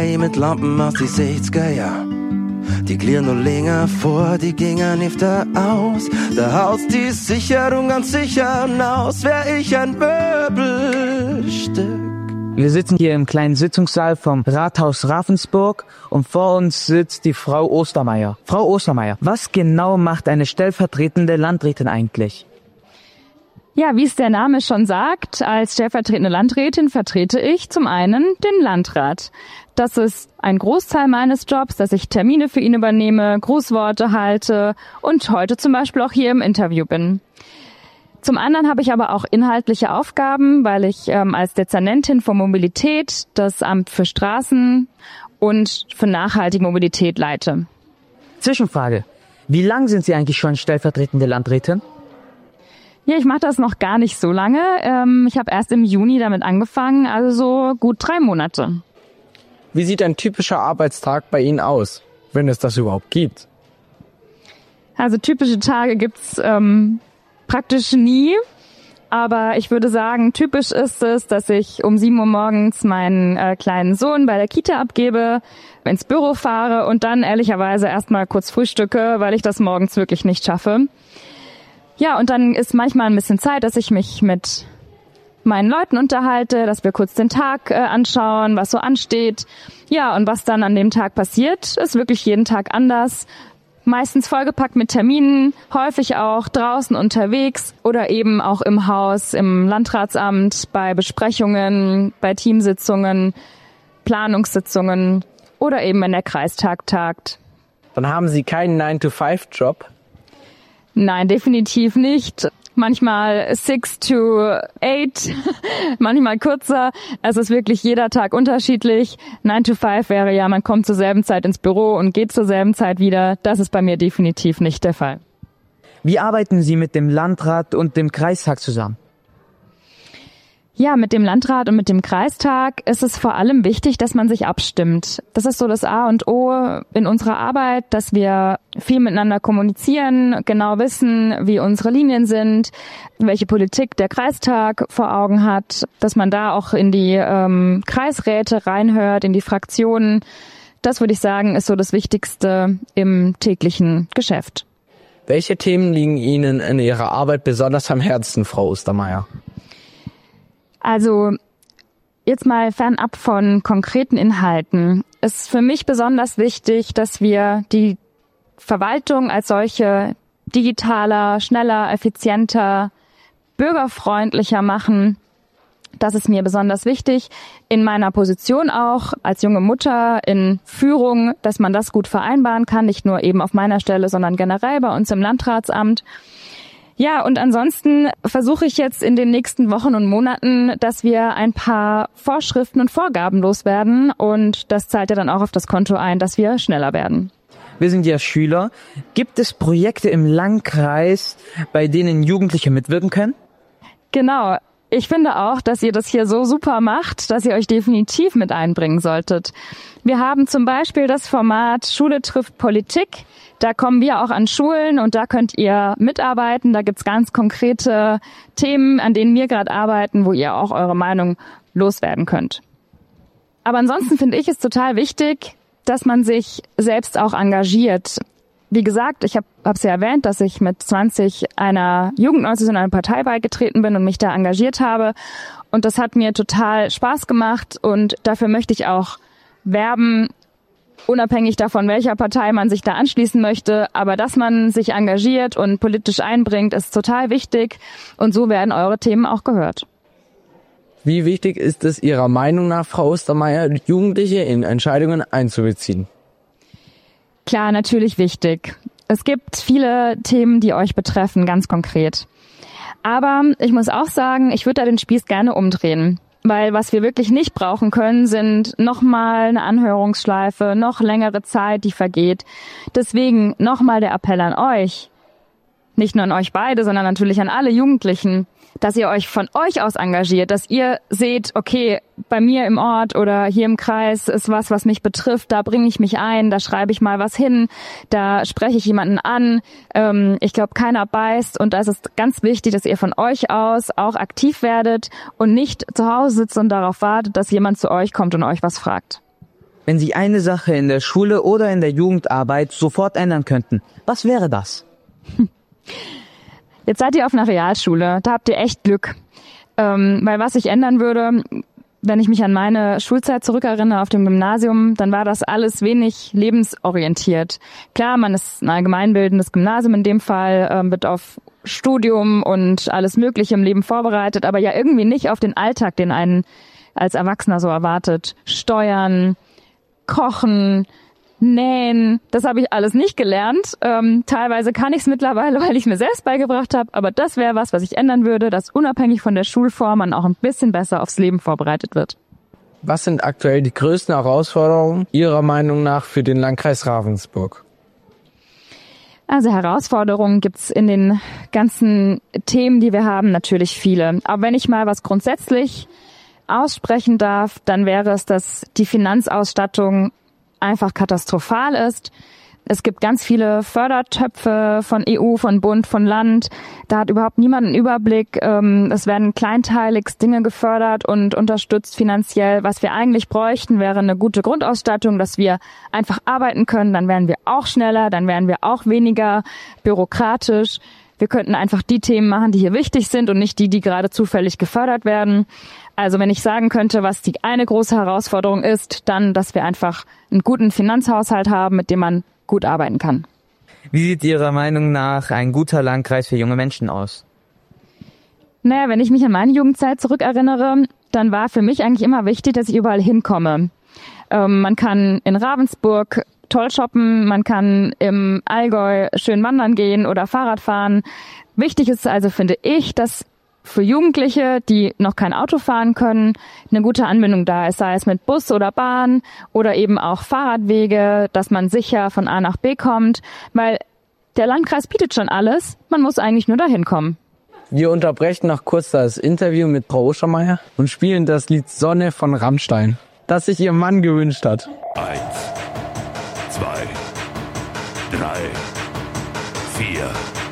Mit Lampen aus die 60er Jahr. Die glieren nur länger vor, die gingen nicht da aus. Der Haus, die Sicherung ganz sicher aus, wär ich ein Möbelstück. Wir sitzen hier im kleinen Sitzungssaal vom Rathaus Ravensburg und vor uns sitzt die Frau Ostermeier. Frau Ostermeier, was genau macht eine stellvertretende Landrätin eigentlich? Ja, wie es der Name schon sagt, als stellvertretende Landrätin vertrete ich zum einen den Landrat. Das ist ein Großteil meines Jobs, dass ich Termine für ihn übernehme, Grußworte halte und heute zum Beispiel auch hier im Interview bin. Zum anderen habe ich aber auch inhaltliche Aufgaben, weil ich als Dezernentin für Mobilität das Amt für Straßen und für nachhaltige Mobilität leite. Zwischenfrage. Wie lang sind Sie eigentlich schon stellvertretende Landrätin? Ja, ich mache das noch gar nicht so lange. Ich habe erst im Juni damit angefangen, also so gut 3 Monate. Wie sieht ein typischer Arbeitstag bei Ihnen aus, wenn es das überhaupt gibt? Also typische Tage gibt's praktisch nie. Aber ich würde sagen, typisch ist es, dass ich um 7 Uhr morgens meinen kleinen Sohn bei der Kita abgebe, ins Büro fahre und dann ehrlicherweise erstmal kurz frühstücke, weil ich das morgens wirklich nicht schaffe. Ja, und dann ist manchmal ein bisschen Zeit, dass ich mich mit meinen Leuten unterhalte, dass wir kurz den Tag anschauen, was so ansteht. Ja, und was dann an dem Tag passiert, ist wirklich jeden Tag anders. Meistens vollgepackt mit Terminen, häufig auch draußen unterwegs oder eben auch im Haus, im Landratsamt, bei Besprechungen, bei Teamsitzungen, Planungssitzungen oder eben wenn der Kreistag tagt. Dann haben Sie keinen 9-to-5-Job? Nein, definitiv nicht. Manchmal 6 to 8, manchmal kürzer. Es ist wirklich jeder Tag unterschiedlich. 9 to 5 wäre ja, man kommt zur selben Zeit ins Büro und geht zur selben Zeit wieder. Das ist bei mir definitiv nicht der Fall. Wie arbeiten Sie mit dem Landrat und dem Kreistag zusammen? Ja, mit dem Landrat und mit dem Kreistag ist es vor allem wichtig, dass man sich abstimmt. Das ist so das A und O in unserer Arbeit, dass wir viel miteinander kommunizieren, genau wissen, wie unsere Linien sind, welche Politik der Kreistag vor Augen hat, dass man da auch in die Kreisräte reinhört, in die Fraktionen. Das würde ich sagen, ist so das Wichtigste im täglichen Geschäft. Welche Themen liegen Ihnen in Ihrer Arbeit besonders am Herzen, Frau Ostermeier? Also jetzt mal fernab von konkreten Inhalten ist für mich besonders wichtig, dass wir die Verwaltung als solche digitaler, schneller, effizienter, bürgerfreundlicher machen. Das ist mir besonders wichtig. In meiner Position auch als junge Mutter in Führung, dass man das gut vereinbaren kann, nicht nur eben auf meiner Stelle, sondern generell bei uns im Landratsamt. Ja, und ansonsten versuche ich jetzt in den nächsten Wochen und Monaten, dass wir ein paar Vorschriften und Vorgaben loswerden und das zahlt ja dann auch auf das Konto ein, dass wir schneller werden. Wir sind ja Schüler. Gibt es Projekte im Landkreis, bei denen Jugendliche mitwirken können? Genau. Ich finde auch, dass ihr das hier so super macht, dass ihr euch definitiv mit einbringen solltet. Wir haben zum Beispiel das Format Schule trifft Politik. Da kommen wir auch an Schulen und da könnt ihr mitarbeiten. Da gibt's ganz konkrete Themen, an denen wir gerade arbeiten, wo ihr auch eure Meinung loswerden könnt. Aber ansonsten finde ich es total wichtig, dass man sich selbst auch engagiert. Wie gesagt, ich habe es ja erwähnt, dass ich mit 20 einer Jugendorganisation, einer Partei beigetreten bin und mich da engagiert habe. Und das hat mir total Spaß gemacht und dafür möchte ich auch werben, unabhängig davon, welcher Partei man sich da anschließen möchte. Aber dass man sich engagiert und politisch einbringt, ist total wichtig und so werden eure Themen auch gehört. Wie wichtig ist es Ihrer Meinung nach, Frau Ostermeier, Jugendliche in Entscheidungen einzubeziehen? Klar, natürlich wichtig. Es gibt viele Themen, die euch betreffen, ganz konkret. Aber ich muss auch sagen, ich würde da den Spieß gerne umdrehen. Weil was wir wirklich nicht brauchen können, sind nochmal eine Anhörungsschleife, noch längere Zeit, die vergeht. Deswegen nochmal der Appell an euch. Nicht nur an euch beide, sondern natürlich an alle Jugendlichen, dass ihr euch von euch aus engagiert, dass ihr seht, okay, bei mir im Ort oder hier im Kreis ist was mich betrifft, da bringe ich mich ein, da schreibe ich mal was hin, da spreche ich jemanden an. Ich glaube, keiner beißt und da ist es ganz wichtig, dass ihr von euch aus auch aktiv werdet und nicht zu Hause sitzt und darauf wartet, dass jemand zu euch kommt und euch was fragt. Wenn Sie eine Sache in der Schule oder in der Jugendarbeit sofort ändern könnten, was wäre das? Jetzt seid ihr auf einer Realschule, da habt ihr echt Glück. Weil was ich ändern würde, wenn ich mich an meine Schulzeit zurückerinnere auf dem Gymnasium, dann war das alles wenig lebensorientiert. Klar, man ist ein allgemeinbildendes Gymnasium in dem Fall, wird auf Studium und alles Mögliche im Leben vorbereitet, aber ja irgendwie nicht auf den Alltag, den einen als Erwachsener so erwartet. Steuern, Kochen, Nähen, das habe ich alles nicht gelernt. Teilweise kann ich es mittlerweile, weil ich es mir selbst beigebracht habe, aber das wäre was ich ändern würde, dass unabhängig von der Schulform man auch ein bisschen besser aufs Leben vorbereitet wird. Was sind aktuell die größten Herausforderungen Ihrer Meinung nach für den Landkreis Ravensburg? Also Herausforderungen gibt's in den ganzen Themen, die wir haben, natürlich viele. Aber wenn ich mal was grundsätzlich aussprechen darf, dann wäre es, dass die Finanzausstattung einfach katastrophal ist. Es gibt ganz viele Fördertöpfe von EU, von Bund, von Land. Da hat überhaupt niemand einen Überblick. Es werden kleinteilig Dinge gefördert und unterstützt finanziell. Was wir eigentlich bräuchten, wäre eine gute Grundausstattung, dass wir einfach arbeiten können. Dann wären wir auch schneller, dann wären wir auch weniger bürokratisch. Wir könnten einfach die Themen machen, die hier wichtig sind und nicht die, die gerade zufällig gefördert werden. Also wenn ich sagen könnte, was die eine große Herausforderung ist, dann, dass wir einfach einen guten Finanzhaushalt haben, mit dem man gut arbeiten kann. Wie sieht Ihrer Meinung nach ein guter Landkreis für junge Menschen aus? Naja, wenn ich mich an meine Jugendzeit zurückerinnere, dann war für mich eigentlich immer wichtig, dass ich überall hinkomme. Man kann in Ravensburg toll shoppen, man kann im Allgäu schön wandern gehen oder Fahrrad fahren. Wichtig ist also, finde ich, dass für Jugendliche, die noch kein Auto fahren können, eine gute Anbindung da ist, sei es mit Bus oder Bahn oder eben auch Fahrradwege, dass man sicher von A nach B kommt, weil der Landkreis bietet schon alles, man muss eigentlich nur dahin kommen. Wir unterbrechen noch kurz das Interview mit Frau Ostermeier und spielen das Lied Sonne von Rammstein, das sich ihr Mann gewünscht hat. 1, 2, 3, 4